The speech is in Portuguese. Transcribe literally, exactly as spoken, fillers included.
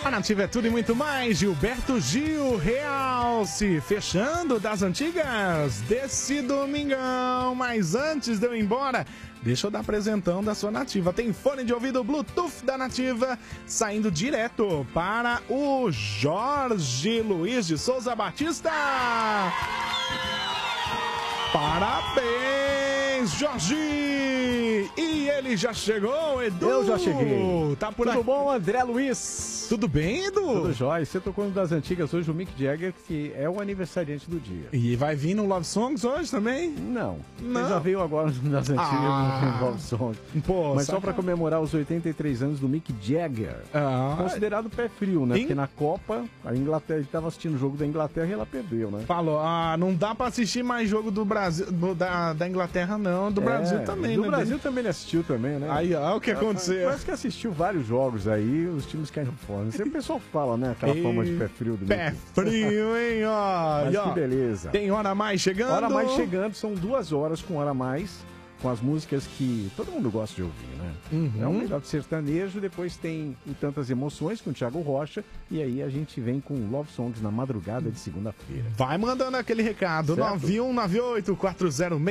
A Nativa é tudo e muito mais. Gilberto Gil, Realce, fechando das antigas desse domingão. Mas antes de eu ir embora, deixa eu dar apresentão da sua Nativa. Tem fone de ouvido Bluetooth da Nativa saindo direto para o Jorge Luiz de Souza Batista. Parabéns, Jorge! E ele já chegou, Edu? Eu já cheguei. Tá por Tudo aqui. bom, André Luiz? Tudo bem, Edu? Tudo jóia. Você tocou no das antigas hoje, o Mick Jagger, que é o aniversariante do dia. E vai vir no Love Songs hoje também? Não. Não. Ele já veio agora no das antigas Ah. no Love Song. Pô, Mas só saca- pra comemorar os oitenta e três anos do Mick Jagger. Ah. Considerado pé frio, né? Em- Porque na Copa, a Inglaterra, ele tava assistindo o jogo da Inglaterra e ela perdeu, né? Falou, ah, não dá pra assistir mais jogo do Brasil, do- da, da Inglaterra não, do É, Brasil também, do né? Brasil também ele assistiu também, né? Aí, ó, o que aconteceu. Parece que assistiu vários jogos aí, os times caíram fora. Sempre o pessoal fala, né? Aquela Ei, fama de pé frio do Pé Mick. frio, hein, ó. Mas E, ó, que beleza. tem hora a mais chegando? Hora a mais chegando, são duas horas com hora a mais, com as músicas que todo mundo gosta de ouvir, né? Uhum. É o melhor de sertanejo, depois tem o Tantas Emoções com o Thiago Rocha, e aí a gente vem com Love Songs na madrugada de segunda-feira. Vai mandando aquele recado, Certo. nove um nove oito quatro zero seis